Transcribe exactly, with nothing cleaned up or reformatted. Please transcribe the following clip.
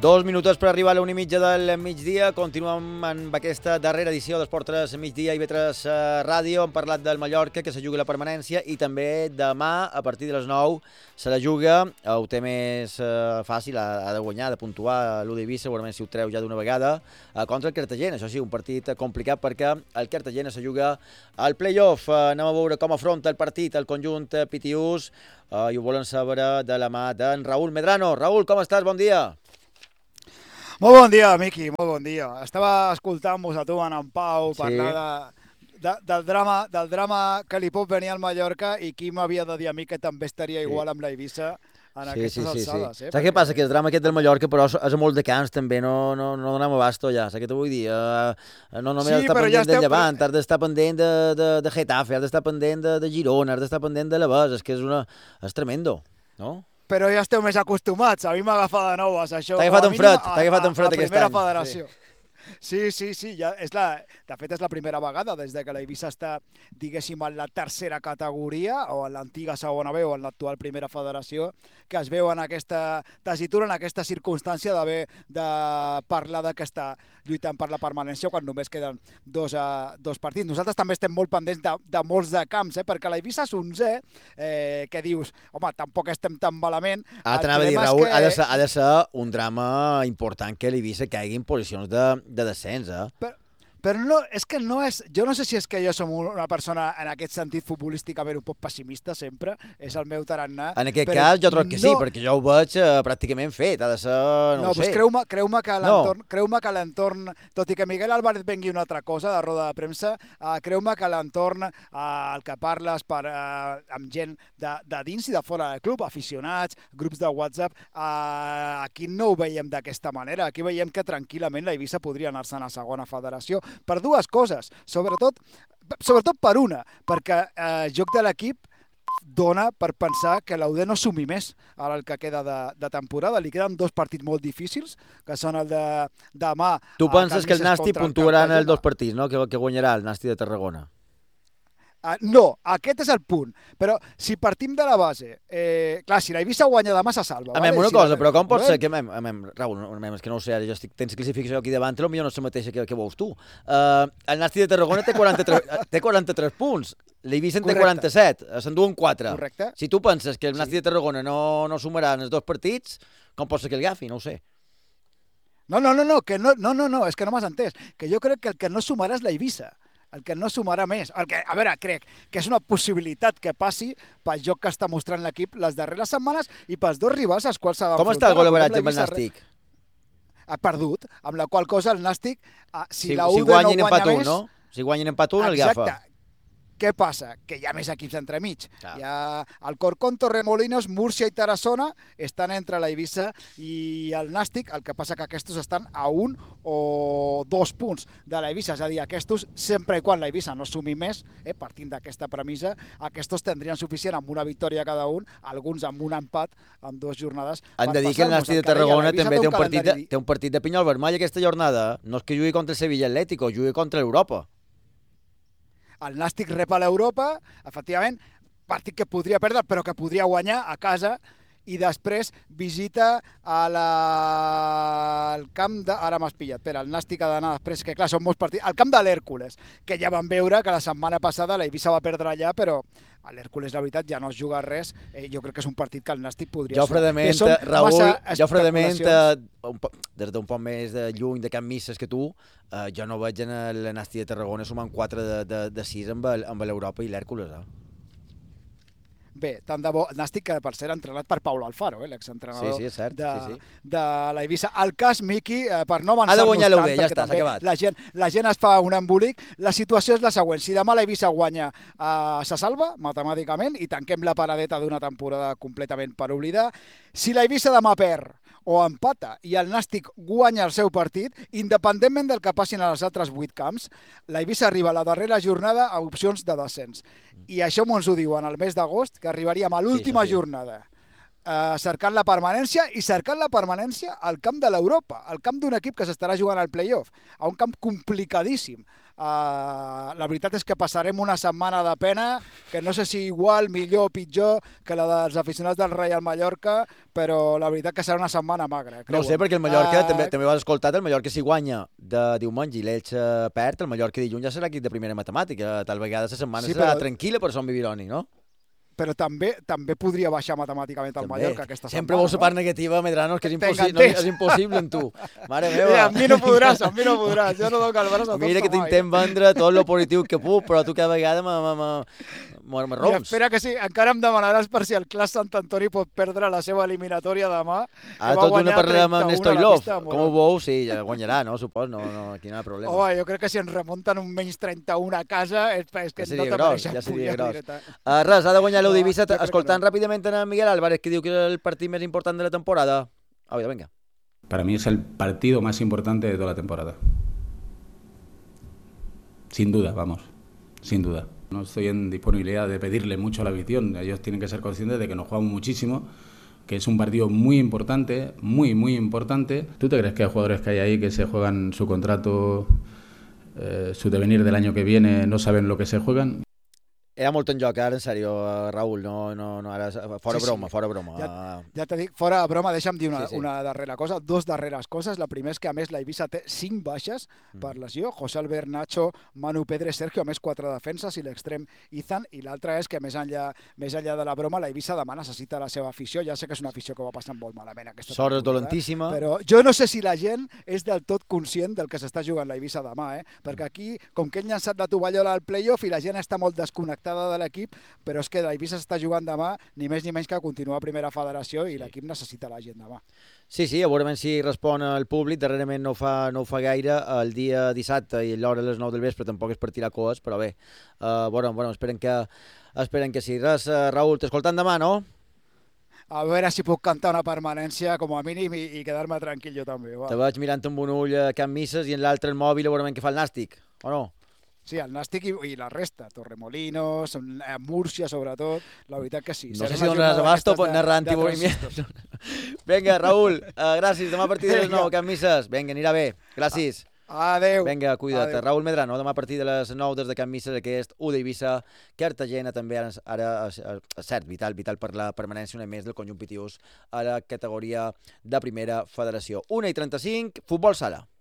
Dos minuts per arribar a la una i mitja del migdia. Continuem amb aquesta darrera edició d'Esport tres Migdia i B tres Ràdio. Hem parlat del Mallorca, que se juga la permanència, i també demà, a partir de les nou, se la juga. Ho té més eh, fàcil, ha, ha de guanyar, de puntuar l'U d'Eivissa, segurament si ho treu ja d'una vegada, eh, contra el Cartagena. Això sí, un partit complicat perquè el Cartagena se juga al play-off. Eh, anem a veure com afronta el partit el conjunt pitiús, eh, i ho volen saber de la mà d'en Raúl Medrano. Raúl, com estàs? Bon dia. Molt bon dia, Miqui, molt bon dia. Estava escoltant-vos a tu, en, en Pau, sí. parlar de, de, del, drama, del drama que li pot venir al Mallorca, i qui m'havia de dir a mi que també estaria igual sí. amb l'Eivissa en sí, aquestes sí, sí, alçades. Sí. Eh? Saps què passa? Que el drama aquest del Mallorca, però és a molt de camps també, no, no, no donem abasto ja, saps què t'ho vull dir? Uh, no només sí, has d'estar pendent ja esteu... de Llevant, has d'estar pendent de, de, de Getafe, has d'estar pendent de, de Girona, has d'estar pendent de l'Avès, és que és, una... és tremendo, no? Però ja esteu més acostumats, a mi m'ha agafat de noves això. T'ha agafat en fred, t'ha agafat en fred aquest any. A la primera federació. Sí. Sí, sí, sí, ja és la, de fet és la primera vegada des de que l'Eivissa està, diguéssim, en la tercera categoria, o en l'antiga segona B o en l'actual primera federació, que es veu en aquesta tessitura, en aquesta circumstància d'haver de parlar de que està lluitant per la permanència quan només queden dos, uh, dos partits. Nosaltres també estem molt pendents de, de molts de camps, eh, perquè l'Eivissa és onzè, eh, que dius, home, tampoc estem tan malament. Ah, t'anava a dir, Raúl, que... ha, de ser, ha de ser un drama important que l'Eivissa caigui en posicions de, de descens, eh? Però, però no, és que no és... Jo no sé si és que jo som una persona en aquest sentit futbolísticament un poc pessimista sempre, és el meu tarannà. En aquest cas jo crec que no... sí, perquè jo ho veig eh, pràcticament fet, ha de ser... No, no ho sé. Creu-me creu que l'entorn, no. creu-me que l'entorn, tot i que Miguel Álvarez vengui una altra cosa de roda de premsa, eh, creu-me que l'entorn eh, el que parles per, eh, amb gent de, de dins i de fora del club, aficionats, grups de WhatsApp, eh, aquí no ho veiem d'aquesta manera, aquí veiem que tranquil·lament l'Eivissa podria anar-se'n a segona federació, per dues coses, sobretot, sobretot per una, perquè el eh, joc de l'equip dona per pensar que l'U D no sumi més ara el que queda de, de temporada. Li queden dos partits molt difícils, que són el de demà. Tu penses que el Nàstic puntuarà en els dos partits, no? Que, que guanyarà el Nàstic de Tarragona? Uh, no, aquest és el punt, però si partim de la base, eh, clar, si l'Eivissa guanya demà se salva. A vale? Una si cosa, la... però com pot ser que, amem, amem, Raül, amem, és que no ho sé, jo estic, tens classificació aquí davant, però potser no és la mateixa que, que veus tu. Uh, el Nàstic de Tarragona té quaranta-tres, té quaranta-tres punts, l'Eivissa en té quaranta-set, s'enduen quatre. Correcte. Si tu penses que el Nàstic sí. de Tarragona no, no sumarà en els dos partits, com pot ser que el agafi? No ho sé. No, no, no, no, que no, no, no, no, és que no m'has entès, que jo crec que el que no sumarà és l'Eivissa. El que no sumarà més. El que, a veure, crec que és una possibilitat que passi pel joc que està mostrant l'equip les darreres setmanes i pels dos rivals als quals s'ha d'enfrontar. Com està el gol-average amb el Nàstic? Ha perdut, amb la qual cosa el Nàstic, si, si la U D si guanyen no guanya empat més... No? Si guanyen empat un, el agafa. Exacte. Què passa? Que hi ha més equips entremig. Clar. Hi ha el Corcón, Torremolinos, Múrcia i Tarassona estan entre l'Eivissa i el Nàstic, el que passa que aquests estan a un o dos punts de l'Eivissa, és a dir, aquests, sempre i quan l'Eivissa no sumi més, eh, partint d'aquesta premissa, aquests tindrien suficient amb una victòria cada un, alguns amb un empat en dues jornades. Han de dir que el Nàstic de Tarragona també té un, partit de, té un partit de pinyol vermell aquesta jornada. No és que jugui contra el Sevilla Atlético, jugui contra l'Europa. El Nàstic rep a l'Europa, efectivament, partit que podria perdre, però que podria guanyar a casa, i després visita a la... al camp de... Ara m'has pillat, espera, el Nàstic ha d'anar després, que clar, són molts partits... Al camp de l'Hèrcules, que ja vam veure que la setmana passada l'Eivissa va perdre allà, però a l'Hèrcules, la veritat, ja no es juga res. Eh, jo crec que és un partit que el Nàstic podria... Jo fredament, Raül, jo fredament, des d'un poc més de lluny de Can Misses que tu, eh, jo no veig en el Nàstic de Tarragona sumant quatre de, de, de sis amb l'Europa i l'Hèrcules, eh? Bé, tant de bo, Nàstic, que per ser entrenat per Paulo Alfaro, eh, l'exentrenador sí, sí, cert, de, sí, sí. de l'Eivissa. El cas, Miqui, eh, per no avançar-nos tant, ha de guanyar l'U D, ja està, s'ha acabat. La gent, la gent es fa un embolic. La situació és la següent. Si demà l'Eivissa guanya, eh, se salva matemàticament i tanquem la paradeta d'una temporada completament per oblidar. Si l'Eivissa demà perd o empata i el Nàstic guanya el seu partit, independentment del que passin a les altres vuit camps, l'Eivissa arriba a la darrera jornada a opcions de descens. I això ens ho diuen al mes d'agost, que arribaríem a l'última sí, sí. jornada eh, cercant la permanència i cercant la permanència al camp de l'Europa, al camp d'un equip que s'estarà jugant al play-off, a un camp complicadíssim Uh, la veritat és que passarem una setmana de pena, que no sé si igual, millor o pitjor que la dels aficionats del Real Mallorca, però la veritat que serà una setmana magra. No ho sé, perquè el Mallorca, uh... també, també ho has escoltat, el Mallorca si guanya de diumenge i l'Elx perd, el Mallorca dilluns ja serà equip de primera matemàtica, tal vegada la setmana sí, serà però... tranquil·la per Son Vivironi, no? Però també també podria baixar matemàticament el Mallorca aquesta setmana. Sempre vols la part negativa, Medrano, que és impossible, no, és impossible en tu. Mare meva. Ja, amb mi no podràs, amb mi no podràs. Jo no dono el braç a tot. Mira que t'intent vendre tot el positiu que puc, però tu cada vegada me roms. I espera que sí, encara em demanaràs per si el Clas Sant Antoni pot perdre la seva eliminatòria demà. Ara tot d'una parlarem amb Nestoilov. Com ho veus? Sí, ja guanyarà, no? Supos, no, no, aquí no hi ha problema. Home, jo crec que si ens remunten un menys trenta-un a casa és que no te mereixen. Ja seria gros. Res, ha de guanyar l'Eudivisa escoltant ràpidament a Miguel Álvarez, que diu que és el partit més important de la temporada. A ver, venga. Para mí es el partido más importante de toda la temporada. Sin duda, vamos, sin duda. No estoy en disponibilidad de pedirle mucho a la afición. Ellos tienen que ser conscientes de que nos jugamos muchísimo, que es un partido muy importante, muy, muy importante. ¿Tú te crees que hay jugadores que hay ahí que se juegan su contrato, eh, su devenir del año que viene, no saben lo que se juegan? Era molt en joc, ara, en sèrio, Raül, no, no, no, ara, fora sí, broma, sí. fora broma. Ja, ja t'he dit, fora broma, deixa'm dir una, sí, sí. una darrera cosa, dos darreres coses. La primera és que, a més, la Eivissa té cinc baixes per lesió, José Albert, Nacho, Manu Pedre, Sergio, a més, quatre defenses i l'extrem Izan, i l'altra és que, més enllà, més enllà de la broma, la Eivissa demà necessita la seva afició. Ja sé que és una afició que va passant molt malament aquesta Sort és dolentíssima. Però jo no sé si la gent és del tot conscient del que s'està jugant la Eivissa demà, eh? Perquè aquí, com que hem llançat la tovallola al play-off i la gent està molt desconnectada de l'equip, però és que l'Eivissa s'està jugant demà ni més ni menys que continuar a primera federació i l'equip necessita la gent demà. Sí, sí, a veure si respon el públic. Darrerament no ho fa, no ho fa gaire. El dia dissabte i l'hora a les nou del vespre tampoc es partirà coes, però bé, uh, bueno, bueno, esperen que, esperen que sí. Res, uh, Raül, t'escoltant demà, no? A veure si puc cantar una permanència com a mínim i, i quedar-me tranquil jo també. Va. Te veig mirant amb un ull a Can Misses i en l'altre el mòbil a veure què fa el Nàstic, o no? Sí, el Nàstic i, i la resta, Torremolinos, Múrcia sobretot, la veritat que sí. No sé si donaràs abasto per anar narrant i moviments. Vinga, Raül, uh, gràcies, demà a partir de les nou, Can Misses. Vinga, anirà bé, gràcies. Adéu. Vinga, cuida't. Adéu. Raül Medrano, demà a partir de les nou des de Can Misses, aquest u d'Eivissa, Cartagena també, ara, ara cert, vital, vital per la permanència una més del conjunt Pitiús a la categoria de primera federació. una i trenta-cinc, futbol sala.